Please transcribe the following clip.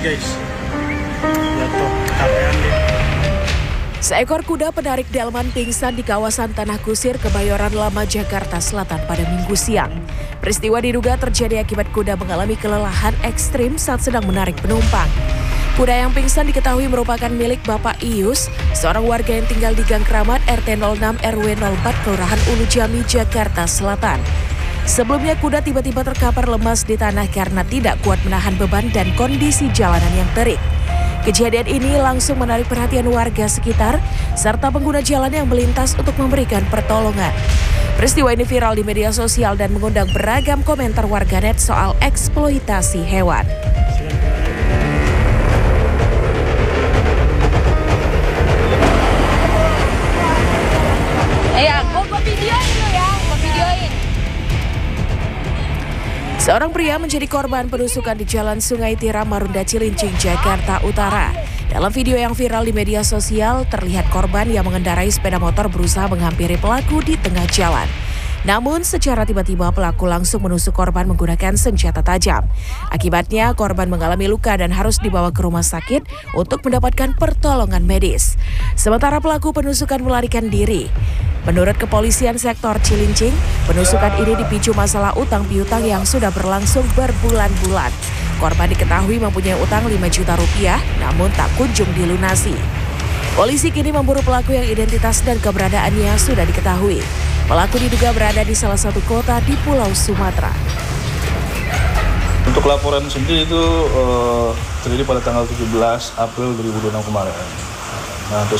guys. Jatuh, kecapean deh. Seekor kuda penarik delman pingsan di kawasan Tanah Kusir, Kebayoran Lama, Jakarta Selatan pada Minggu siang. Peristiwa diduga terjadi akibat kuda mengalami kelelahan ekstrim saat sedang menarik penumpang. Kuda yang pingsan diketahui merupakan milik Bapak Ius, seorang warga yang tinggal di Gang Kramat RT 06 RW 04 Kelurahan Ulu Jami, Jakarta Selatan. Sebelumnya kuda tiba-tiba terkapar lemas di tanah karena tidak kuat menahan beban dan kondisi jalanan yang terik. Kejadian ini langsung menarik perhatian warga sekitar serta pengguna jalan yang melintas untuk memberikan pertolongan. Peristiwa ini viral di media sosial dan mengundang beragam komentar warganet soal eksploitasi hewan. Seorang pria menjadi korban penusukan di Jalan Sungai Tiram, Marunda, Cilincing, Jakarta Utara. Dalam video yang viral di media sosial, terlihat korban yang mengendarai sepeda motor berusaha menghampiri pelaku di tengah jalan. Namun secara tiba-tiba pelaku langsung menusuk korban menggunakan senjata tajam. Akibatnya korban mengalami luka dan harus dibawa ke rumah sakit untuk mendapatkan pertolongan medis. Sementara pelaku penusukan melarikan diri. Menurut kepolisian sektor Cilincing, penusukan ini dipicu masalah utang piutang yang sudah berlangsung berbulan-bulan. Korban diketahui mempunyai utang 5 juta rupiah, namun tak kunjung dilunasi. Polisi kini memburu pelaku yang identitas dan keberadaannya sudah diketahui. Pelaku diduga berada di salah satu kota di Pulau Sumatera. Untuk laporan sendiri itu terjadi pada tanggal 17 April 2026 kemarin. Nah, untuk